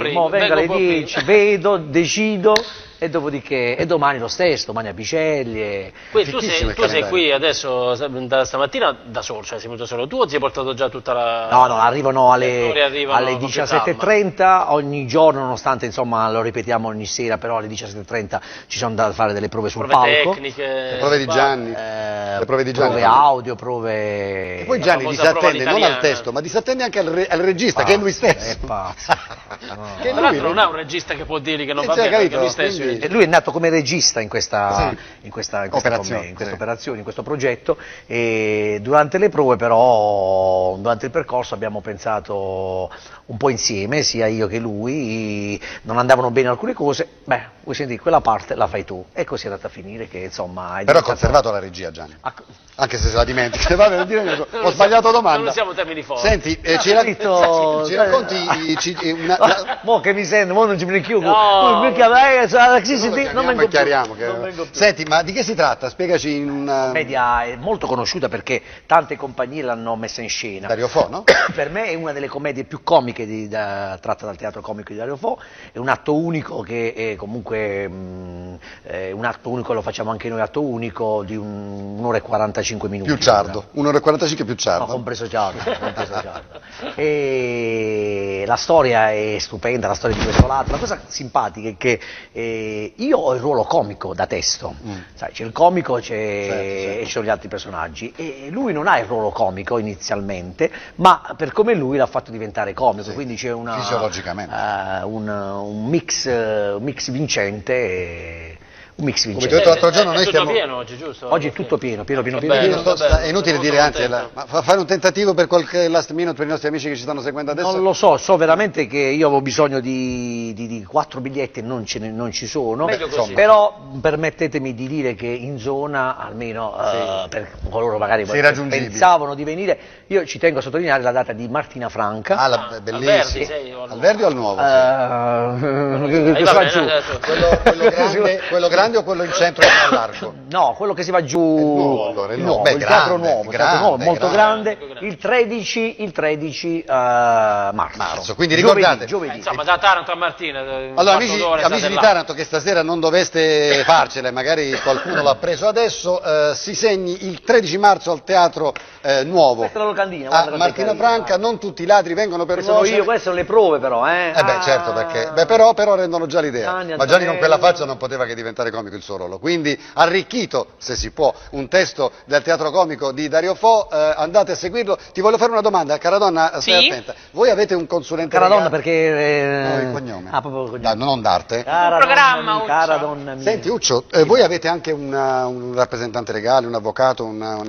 mo vengo alle 10, vedo, decido e dopodiché, e domani lo stesso, domani a Biceglie. Quindi tu sei qui adesso da stamattina da solo, cioè sei venuto solo tu o ti hai portato già tutta la... No, arrivano alle 17:30 ogni giorno, nonostante insomma lo ripetiamo ogni sera, però alle 17:30 ci sono da fare delle prove sul palco. Tecniche, le prove di Gianni, le prove di Gianni. Prove audio, prove... E poi Gianni disattende non al testo, ma disattende anche al regista, che è lui stesso. È pazzo. Tra l'altro non è un regista che può dirgli che non va bene, perché lui stesso... E lui è nato come regista in questa operazione, in questo progetto, e durante le prove però, durante il percorso abbiamo pensato un po' insieme, sia io che lui, non andavano bene alcune cose, beh, vuoi sentire, quella parte la fai tu, e così è andata a finire che insomma... Però ha conservato la regia Gianni, anche se la dimentica, ho sbagliato domanda. Non siamo termini forti. Senti, ci racconti... Mo che mi sento, mo non ci più. Chiariamo. Senti, ma di che si tratta? Spiegaci in una... La media è molto conosciuta perché tante compagnie l'hanno messa in scena. Dario Fo, no? Per me è una delle commedie più comiche tratta dal teatro comico di Dario Fo, è un atto unico che è comunque un atto unico, lo facciamo anche noi, atto unico di 1 ora e 45 minuti. Più ciardo, 1 ora e 45 più ciardo. No, compreso ciardo. E la storia è stupenda, la storia di questo lato. La cosa simpatica è che io ho il ruolo comico da testo, sai, c'è il comico e ci sono gli altri personaggi, e lui non ha il ruolo comico inizialmente, ma per come lui l'ha fatto diventare comico, quindi c'è fisiologicamente un mix vincente. Come ti ho detto l'altro giorno, noi stiamo... pieno oggi, giusto? Oggi è tutto pieno. È inutile dire, anzi, ma fare un tentativo per qualche last minute per i nostri amici che ci stanno seguendo adesso? Non lo so veramente che io avevo bisogno di 4 biglietti e non ci sono, però permettetemi di dire che in zona, almeno per coloro magari pensavano di venire, io ci tengo a sottolineare la data di Martina Franca. Ah, bellissima. Al Verdi o al Nuovo? Quello grande o quello in centro al largo? No, quello che si va giù, il teatro nuovo, molto grande, il 13 marzo. Quindi ricordate, giovedì. Insomma, da Taranto a Martina. Allora, amici di Taranto, che stasera non doveste farcela, magari qualcuno l'ha preso adesso, si segni il 13 marzo al Teatro Nuovo. Questa è la locandina, Martina Franca, non tutti i ladri vengono per noi. Io, queste sono le prove però, certo, perché però rendono già l'idea. Ma Gianni con quella faccia non poteva che diventare comico il suo ruolo, quindi arricchito, se si può, un testo del teatro comico di Dario Fo, andate a seguirlo. Ti voglio fare una domanda, Caradonna, stai attenta. Voi avete un consulente Caradonna legale? perché... No, il cognome. Proprio il cognome. Non d'arte. Caradonna mia. Senti Uccio, voi avete anche un rappresentante legale, un avvocato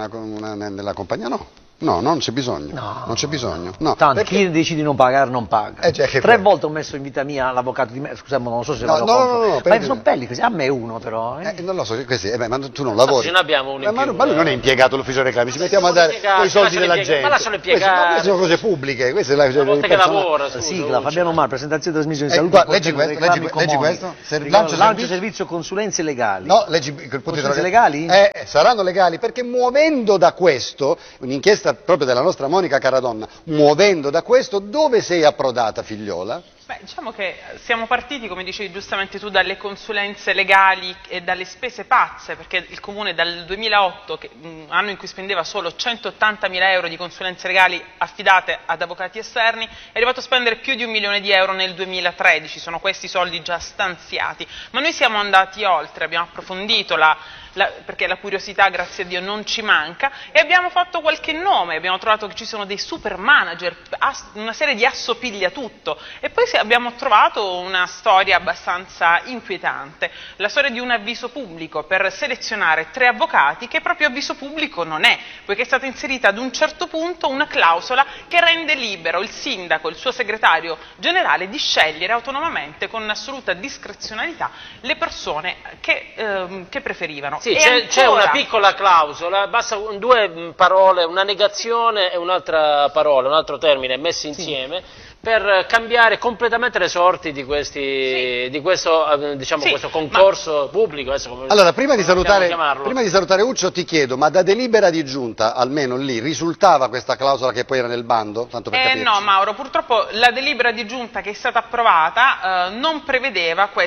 nella compagnia? No, non c'è bisogno. Non c'è bisogno. No, tanto chi decide di non pagare non paga. 3 volte ho messo in vita mia l'avvocato di me, scusa, non so se vado contro. Ma sono belli così, a me uno però. Non lo so, ma tu non lavori. Ce n'abbiamo uno in più. Ma lui non è impiegato all'ufficio reclami, ci mettiamo a dare i soldi della gente. Ma lasciano impiegare. Queste sono cose pubbliche, queste è la volta che lavora. Sigla, Fabiano Mar, presentazione di trasmissione di salute. Leggi questo. Lancio servizio consulenze legali. No, leggi quel punto consulenze legali? Saranno legali perché muovendo da questo, un'inchiesta proprio della nostra Monica Caradonna, muovendo da questo, dove sei approdata, figliola? Beh, diciamo che siamo partiti, come dicevi giustamente tu, dalle consulenze legali e dalle spese pazze, perché il Comune dal 2008, anno in cui spendeva solo 180.000 euro di consulenze legali affidate ad avvocati esterni, è arrivato a spendere più di 1 milione di euro nel 2013, sono questi soldi già stanziati. Ma noi siamo andati oltre, abbiamo approfondito perché la curiosità, grazie a Dio, non ci manca, e abbiamo fatto qualche nome, abbiamo trovato che ci sono dei super manager, una serie di assopigliatutto, e poi abbiamo trovato una storia abbastanza inquietante, la storia di un avviso pubblico per selezionare 3 avvocati che proprio avviso pubblico non è, poiché è stata inserita ad un certo punto una clausola che rende libero il sindaco, il suo segretario generale, di scegliere autonomamente con assoluta discrezionalità le persone che preferivano. Sì, c'è una piccola clausola, basta 2 parole, una negazione e un'altra parola, un altro termine messi insieme, per cambiare completamente le sorti di questo, diciamo, questo concorso pubblico. Allora, prima di salutare Uccio, ti chiedo, ma da delibera di giunta, almeno lì, risultava questa clausola che poi era nel bando? Tanto per capirci. No, Mauro, purtroppo la delibera di giunta che è stata approvata non prevedeva